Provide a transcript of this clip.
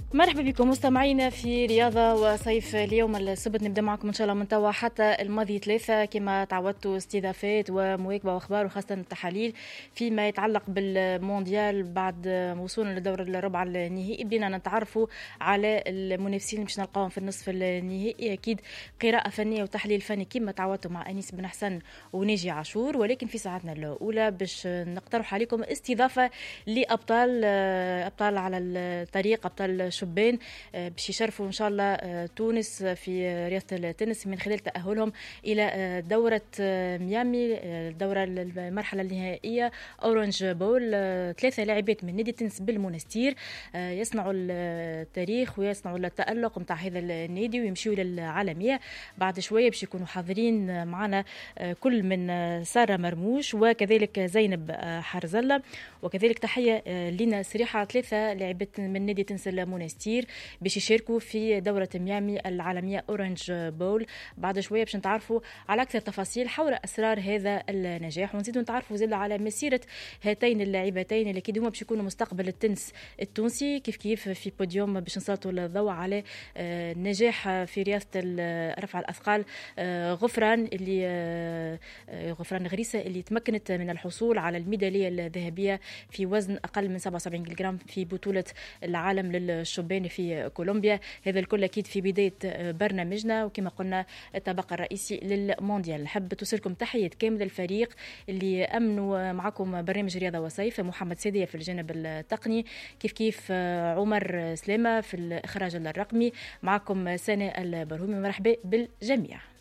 مرحبا بكم مستمعينا في رياضة وصيف. اليوم السبت نبدأ معكم إن شاء الله من توا حتى الماضي ثلاثة كما تعودتوا، استضافات ومواكبة وأخبار وخاصة التحاليل فيما يتعلق بالمونديال. بعد وصولنا للدور الربع النهائي بدينا نتعرفوا على المنافسين اللي باش نلقاهم في النصف النهائي. أكيد قراءة فنية وتحليل فني كما تعودتوا مع أنيس بن حسن وناجي عاشور، ولكن في ساعتنا الأولى باش نقترح عليكم استضافة لأبطال على الطريق، أبطال شبان باش يشرفوا ان شاء الله تونس في رياضه التنس من خلال تاهلهم الى دوره ميامي، الدوره المرحله النهائيه اورنج بول. ثلاثه لاعبات من نادي التنس بالمنستير يصنعوا التاريخ ويصنعوا التالق نتاع هذا النادي ويمشيوا للعالميه. بعد شويه باش يكونوا حاضرين معنا كل من ساره مرموش وكذلك زينب حرزله، وكذلك تحيه لنا صريحه ثلاثه لاعبات من نادي التنس المنستير باش يشاركوا في دورة ميامي العالمية أورنج بول. بعد شوية باش نتعرفوا على أكثر تفاصيل حول أسرار هذا النجاح، ونزيدوا نتعرفوا زيادة على مسيرة هاتين اللاعبتين اللي كيد هما باش يكونوا مستقبل التنس التونسي. كيف في بوديوم باش نسلطوا الضوء على نجاح في رياضة رفع الأثقال غفران غريسة اللي تمكنت من الحصول على الميدالية الذهبية في وزن أقل من 77 كيلوغرام في بطولة العالم للشبان في كولومبيا. هذا الكل أكيد في بداية برنامجنا، وكما قلنا الطبق الرئيسي للمونديال. نحب توصلكم تحية كامل الفريق اللي أمنوا معكم برنامج رياضة وصيف. محمد سيدية في الجانب التقني، كيف عمر سلامة في الإخراج الرقمي، معكم سناء البرهومي. مرحبا بالجميع.